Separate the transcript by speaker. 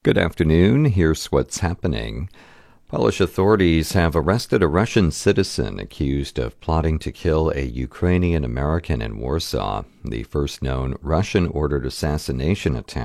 Speaker 1: Good afternoon. Here's what's happening. Polish authorities have arrested a Russian citizen accused of plotting to kill a Ukrainian American in Warsaw. The first known Russian-ordered assassination attempt